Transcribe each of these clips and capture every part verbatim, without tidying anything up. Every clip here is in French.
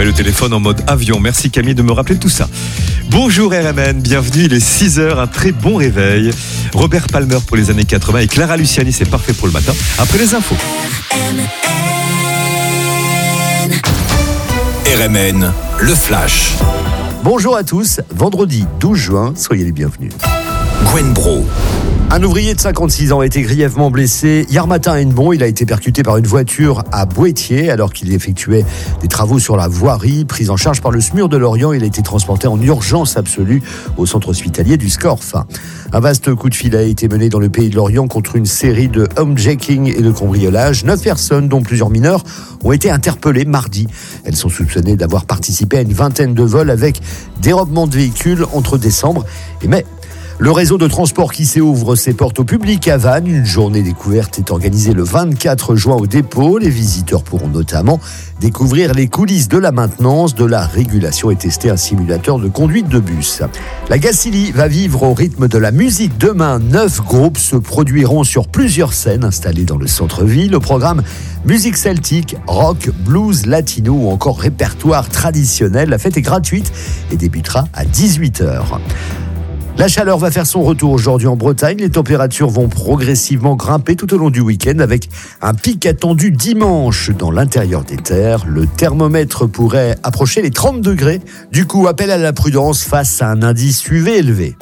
met le téléphone en mode avion. Merci Camille de me rappeler tout ça. Bonjour R M N, bienvenue, il est six heures, un très bon réveil. Robert Palmer pour les années quatre-vingts et Clara Luciani, c'est parfait pour le matin. Après les infos. R M N, le flash. Bonjour à tous, vendredi douze juin, soyez les bienvenus. Gwen Bro. Un ouvrier de cinquante-six ans a été grièvement blessé hier matin à Hennebont. Il a été percuté par une voiture à Boëtier alors qu'il effectuait des travaux sur la voirie. Pris en charge par le S M U R de Lorient, il a été transporté en urgence absolue au centre hospitalier du Scorff. Un vaste coup de fil a été mené dans le pays de Lorient contre une série de homejacking et de cambriolage. Neuf personnes, dont plusieurs mineurs, ont été interpellées mardi. Elles sont soupçonnées d'avoir participé à une vingtaine de vols avec dérobement de véhicules entre décembre et mai. Le réseau de transport qui ouvre ses portes au public à Vannes. Une journée découverte est organisée le vingt-quatre juin au dépôt. Les visiteurs pourront notamment découvrir les coulisses de la maintenance, de la régulation et tester un simulateur de conduite de bus. La Gacilly va vivre au rythme de la musique. Demain, neuf groupes se produiront sur plusieurs scènes installées dans le centre-ville. Au programme, musique celtique, rock, blues, latino ou encore répertoire traditionnel. La fête est gratuite et débutera à dix-huit heures. La chaleur va faire son retour aujourd'hui en Bretagne. Les températures vont progressivement grimper tout au long du week-end avec un pic attendu dimanche dans l'intérieur des terres. Le thermomètre pourrait approcher les trente degrés. Du coup, appel à la prudence face à un indice U V élevé.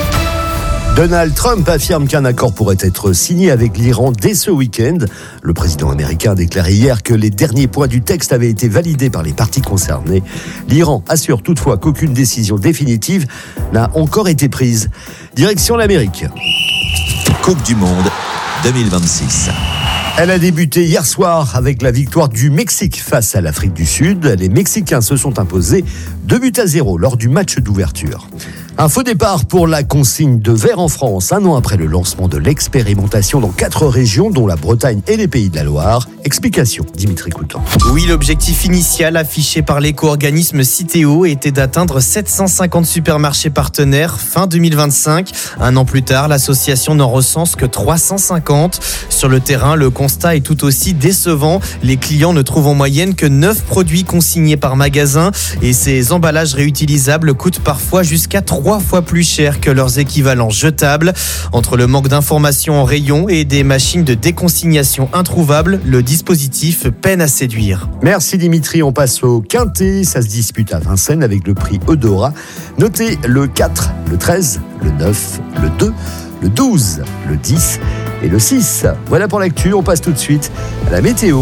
Donald Trump affirme qu'un accord pourrait être signé avec l'Iran dès ce week-end. Le président américain a déclaré hier que les derniers points du texte avaient été validés par les parties concernées. L'Iran assure toutefois qu'aucune décision définitive n'a encore été prise. Direction l'Amérique. Coupe du Monde deux mille vingt-six. Elle a débuté hier soir avec la victoire du Mexique face à l'Afrique du Sud. Les Mexicains se sont imposés deux buts à zéro lors du match d'ouverture. Un faux départ pour la consigne de verre en France, un an après le lancement de l'expérimentation dans quatre régions, dont la Bretagne et les Pays de la Loire. Explication, Dimitri Coutan. Oui, l'objectif initial affiché par l'éco-organisme Citeo était d'atteindre sept cent cinquante supermarchés partenaires fin deux mille vingt-cinq. Un an plus tard, l'association n'en recense que trois cent cinquante. Sur le terrain, le constat est tout aussi décevant. Les clients ne trouvent en moyenne que neuf produits consignés par magasin et ces emballages réutilisables coûtent parfois jusqu'à trois fois plus cher que leurs équivalents jetables. Entre le manque d'informations en rayon et des machines de déconsignation introuvables, le dispositif peine à séduire. Merci Dimitri, on passe au Quintet. Ça se dispute à Vincennes avec le prix Eudora. Notez le quatre, le treize, le neuf, le deux, le douze, le dix et le six. Voilà pour l'actu, on passe tout de suite à la météo.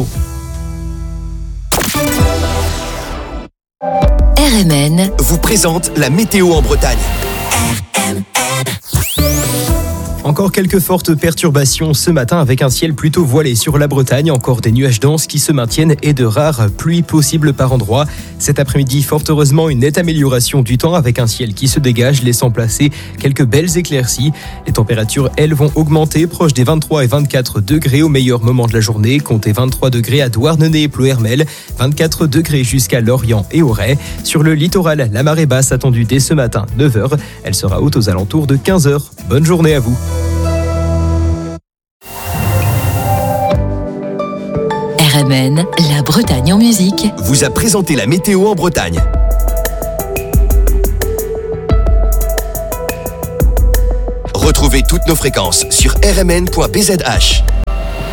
R M N vous présente la météo en Bretagne. Encore quelques fortes perturbations ce matin avec un ciel plutôt voilé sur la Bretagne. Encore des nuages denses qui se maintiennent et de rares pluies possibles par endroits. Cet après-midi, fort heureusement, une nette amélioration du temps avec un ciel qui se dégage, laissant placer quelques belles éclaircies. Les températures, elles, vont augmenter, proches des vingt-trois et vingt-quatre degrés au meilleur moment de la journée. Comptez vingt-trois degrés à Douarnenez et Ploërmel, vingt-quatre degrés jusqu'à Lorient et Auray. Sur le littoral, la marée basse attendue dès ce matin, neuf heures. Elle sera haute aux alentours de quinze heures. Bonne journée à vous. R M N, la Bretagne en musique, vous a présenté la météo en Bretagne. Retrouvez toutes nos fréquences sur r m n point b z h.